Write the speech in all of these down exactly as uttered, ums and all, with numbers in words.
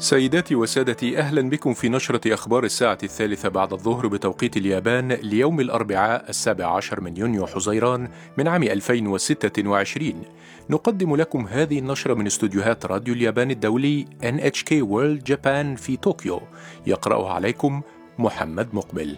سيداتي وسادتي، أهلا بكم في نشرة أخبار الساعة الثالثة بعد الظهر بتوقيت اليابان ليوم الأربعاء السابع عشر من يونيو حزيران من عام ألفين وستة وعشرين. نقدم لكم هذه النشرة من استوديوهات راديو اليابان الدولي إن إتش كي World Japan في طوكيو. يقرأها عليكم محمد مقبل.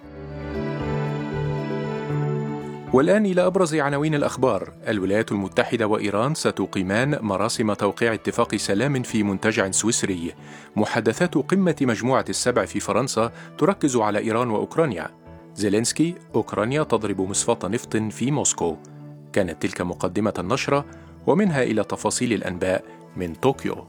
والآن إلى أبرز عناوين الأخبار. الولايات المتحدة وإيران ستقيمان مراسم توقيع اتفاق سلام في منتجع سويسري. محادثات قمة مجموعة السبع في فرنسا تركز على إيران وأوكرانيا. زيلينسكي: أوكرانيا تضرب مصفاة نفط في موسكو. كانت تلك مقدمة النشرة، ومنها إلى تفاصيل الأنباء من طوكيو.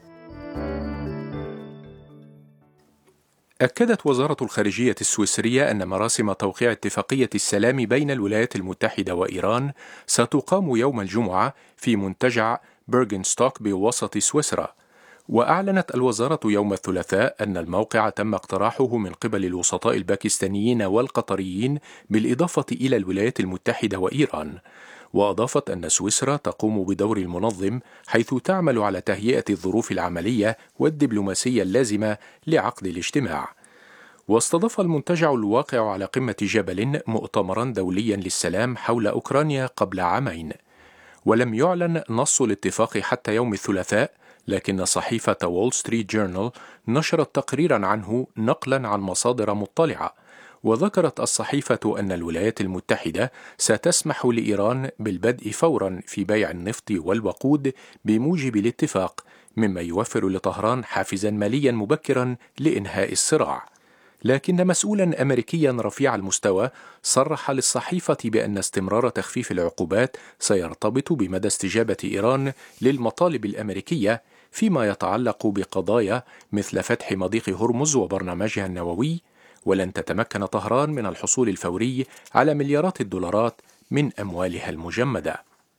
أكدت وزارة الخارجية السويسرية أن مراسم توقيع اتفاقية السلام بين الولايات المتحدة وإيران ستقام يوم الجمعة في منتجع بيرغنستوك بوسط سويسرا. وأعلنت الوزارة يوم الثلاثاء أن الموقع تم اقتراحه من قبل الوسطاء الباكستانيين والقطريين بالإضافة إلى الولايات المتحدة وإيران. وأضافت أن سويسرا تقوم بدور المنظم، حيث تعمل على تهيئة الظروف العملية والدبلوماسية اللازمة لعقد الاجتماع. واستضاف المنتجع الواقع على قمة جبل مؤتمرا دوليا للسلام حول أوكرانيا قبل عامين. ولم يعلن نص الاتفاق حتى يوم الثلاثاء، لكن صحيفة وول ستريت جورنال نشرت تقريرا عنه نقلا عن مصادر مطلعة. وذكرت الصحيفة أن الولايات المتحدة ستسمح لإيران بالبدء فورا في بيع النفط والوقود بموجب الاتفاق، مما يوفر لطهران حافزا ماليا مبكرا لإنهاء الصراع. لكن مسؤولا أمريكيا رفيع المستوى صرح للصحيفة بأن استمرار تخفيف العقوبات سيرتبط بمدى استجابة إيران للمطالب الأمريكية فيما يتعلق بقضايا مثل فتح مضيق هرمز وبرنامجها النووي. ولن تتمكن طهران من الحصول الفوري على مليارات الدولارات من أموالها المجمدة.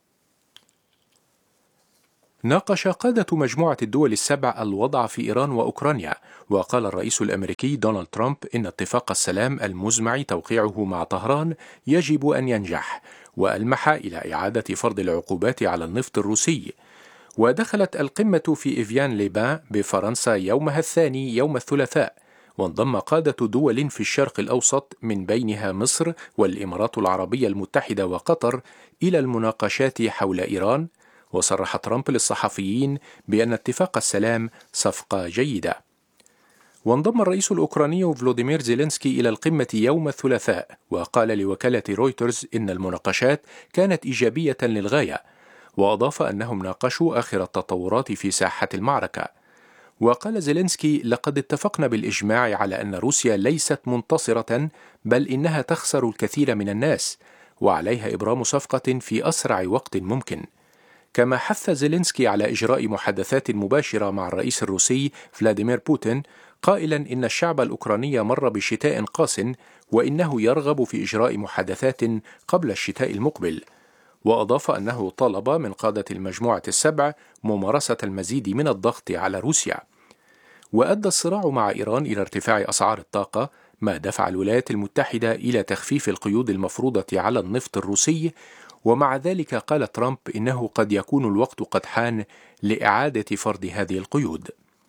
ناقش قادة مجموعة الدول السبع الوضع في إيران وأوكرانيا. وقال الرئيس الأمريكي دونالد ترامب إن اتفاق السلام المزمع توقيعه مع طهران يجب أن ينجح، وألمح إلى إعادة فرض العقوبات على النفط الروسي. ودخلت القمة في إفيان ليبان بفرنسا يومها الثاني يوم الثلاثاء، وانضم قادة دول في الشرق الأوسط من بينها مصر والإمارات العربية المتحدة وقطر إلى المناقشات حول إيران. وصرح ترامب للصحفيين بأن اتفاق السلام صفقة جيدة. وانضم الرئيس الأوكراني فلوديمير زيلينسكي إلى القمة يوم الثلاثاء، وقال لوكالة رويترز إن المناقشات كانت إيجابية للغاية. وأضاف أنهم ناقشوا آخر التطورات في ساحة المعركة. وقال زيلينسكي: لقد اتفقنا بالإجماع على أن روسيا ليست منتصرة، بل إنها تخسر الكثير من الناس، وعليها إبرام صفقة في أسرع وقت ممكن. كما حث زيلينسكي على إجراء محادثات مباشرة مع الرئيس الروسي فلاديمير بوتين، قائلا إن الشعب الأوكراني مر بشتاء قاس، وإنه يرغب في إجراء محادثات قبل الشتاء المقبل. وأضاف أنه طلب من قادة المجموعة السبع ممارسة المزيد من الضغط على روسيا. وأدى الصراع مع إيران إلى ارتفاع أسعار الطاقة، ما دفع الولايات المتحدة إلى تخفيف القيود المفروضة على النفط الروسي. ومع ذلك قال ترامب إنه قد يكون الوقت قد حان لإعادة فرض هذه القيود.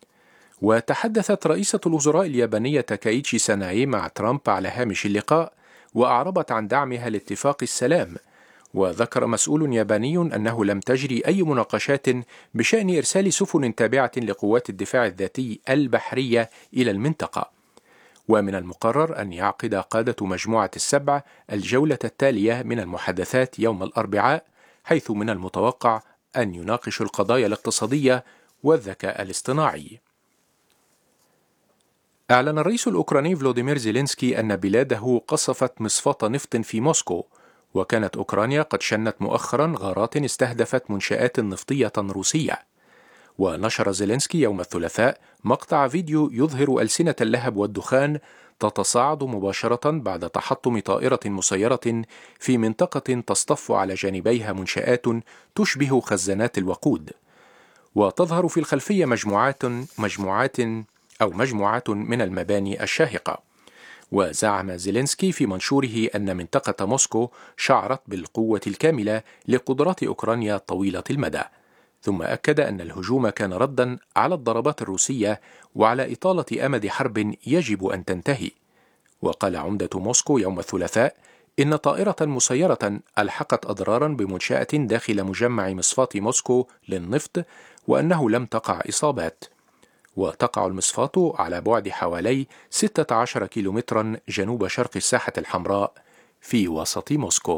وتحدثت رئيسة الوزراء اليابانية تاكايتشي ساناي مع ترامب على هامش اللقاء، وأعربت عن دعمها لاتفاق السلام. وذكر مسؤول ياباني أنه لم تجري أي مناقشات بشأن إرسال سفن تابعة لقوات الدفاع الذاتي البحرية إلى المنطقة. ومن المقرر أن يعقد قادة مجموعة السبع الجولة التالية من المحادثات يوم الأربعاء، حيث من المتوقع أن يناقشوا القضايا الاقتصادية والذكاء الاصطناعي. أعلن الرئيس الأوكراني فلوديمير زيلينسكي أن بلاده قصفت مصفاة نفط في موسكو. وكانت أوكرانيا قد شنت مؤخرا غارات استهدفت منشآت نفطية روسية. ونشر زيلينسكي يوم الثلاثاء مقطع فيديو يظهر ألسنة اللهب والدخان تتصاعد مباشرة بعد تحطم طائرة مسيرة في منطقة تصطف على جانبيها منشآت تشبه خزانات الوقود. وتظهر في الخلفية مجموعات مجموعات أو مجموعة من المباني الشاهقة. وزعم زيلينسكي في منشوره أن منطقة موسكو شعرت بالقوة الكاملة لقدرات أوكرانيا طويلة المدى. ثم أكد أن الهجوم كان ردًا على الضربات الروسية وعلى إطالة أمد حرب يجب أن تنتهي. وقال عمدة موسكو يوم الثلاثاء إن طائرة مسيرة ألحقت أضرارا بمنشأة داخل مجمع مصفاة موسكو للنفط، وأنه لم تقع إصابات. وتقع المصفاة على بعد حوالي ستة عشر كيلومترا جنوب شرق الساحة الحمراء في وسط موسكو.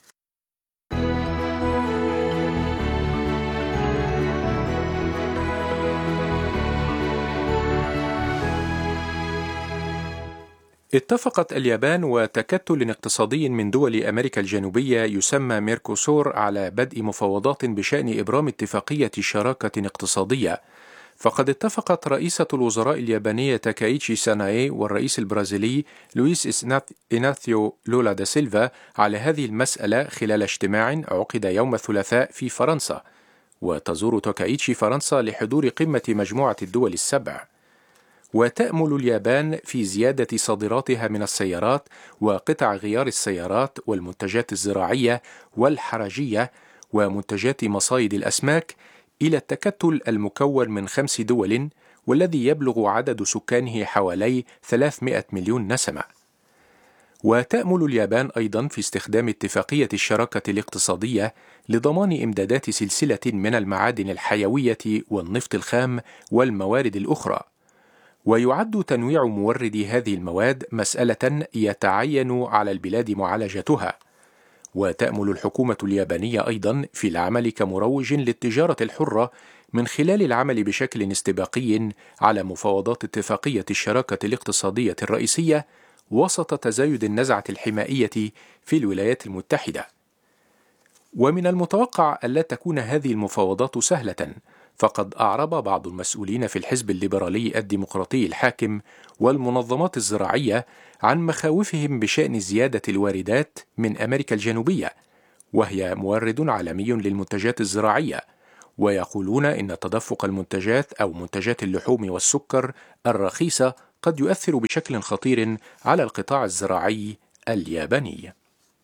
اتفقت اليابان وتكتل اقتصادي من دول أمريكا الجنوبية يسمى ميركوسور على بدء مفاوضات بشأن إبرام اتفاقية شراكة اقتصادية. فقد اتفقت رئيسة الوزراء اليابانية تاكايتشي ساناي والرئيس البرازيلي لويس إناثيو لولا دا سيلفا على هذه المسألة خلال اجتماع عقد يوم الثلاثاء في فرنسا. وتزور تاكايتشي فرنسا لحضور قمة مجموعة الدول السبع. وتأمل اليابان في زيادة صادراتها من السيارات وقطع غيار السيارات والمنتجات الزراعية والحرجية ومنتجات مصايد الأسماك إلى التكتل المكون من خمس دول، والذي يبلغ عدد سكانه حوالي ثلاثمائة مليون نسمة. وتأمل اليابان أيضا في استخدام اتفاقية الشراكة الاقتصادية لضمان إمدادات سلسلة من المعادن الحيوية والنفط الخام والموارد الأخرى. ويعد تنويع موردي هذه المواد مسألة يتعين على البلاد معالجتها. وتأمل الحكومة اليابانية أيضا في العمل كمروج للتجارة الحرة من خلال العمل بشكل استباقي على مفاوضات اتفاقية الشراكة الاقتصادية الرئيسية وسط تزايد النزعة الحمائية في الولايات المتحدة. ومن المتوقع ألا تكون هذه المفاوضات سهلة، فقد أعرب بعض المسؤولين في الحزب الليبرالي الديمقراطي الحاكم والمنظمات الزراعية عن مخاوفهم بشأن زيادة الواردات من أمريكا الجنوبية، وهي مورد عالمي للمنتجات الزراعية، ويقولون إن تدفق المنتجات أو منتجات اللحوم والسكر الرخيصة قد يؤثر بشكل خطير على القطاع الزراعي الياباني.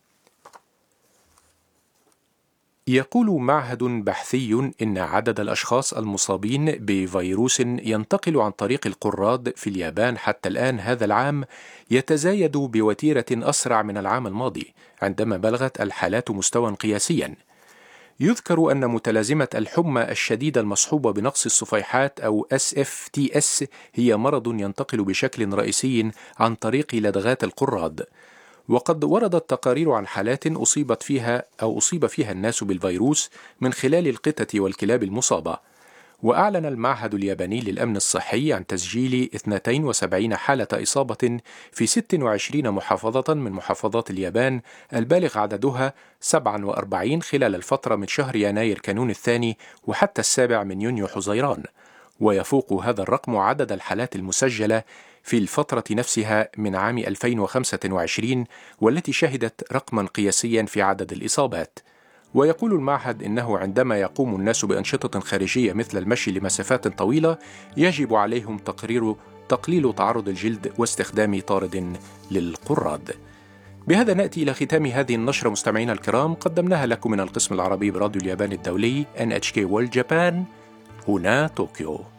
يقول معهد بحثي إن عدد الأشخاص المصابين بفيروس ينتقل عن طريق القراد في اليابان حتى الآن هذا العام يتزايد بوتيرة أسرع من العام الماضي، عندما بلغت الحالات مستوى قياسيا. يذكر أن متلازمة الحمى الشديدة المصحوبة بنقص الصفيحات أو إس إف تي إس هي مرض ينتقل بشكل رئيسي عن طريق لدغات القراد. وقد وردت تقارير عن حالات أصيبت فيها أو أصيب فيها الناس بالفيروس من خلال القطط والكلاب المصابة. وأعلن المعهد الياباني للأمن الصحي عن تسجيل اثنتين وسبعين حالة إصابة في ست وعشرين محافظة من محافظات اليابان، البالغ عددها سبعة وأربعين خلال الفترة من شهر يناير كانون الثاني وحتى السابع من يونيو حزيران. ويفوق هذا الرقم عدد الحالات المسجلة في الفترة نفسها من عام ألفين وخمسة وعشرين، والتي شهدت رقما قياسيا في عدد الإصابات. ويقول المعهد إنه عندما يقوم الناس بأنشطة خارجية مثل المشي لمسافات طويلة يجب عليهم تقرير تقليل تعرض الجلد واستخدام طارد للقراد. بهذا نأتي إلى ختام هذه النشرة مستمعينا الكرام، قدمناها لكم من القسم العربي براديو اليابان الدولي إن إتش كي World Japan هنا طوكيو.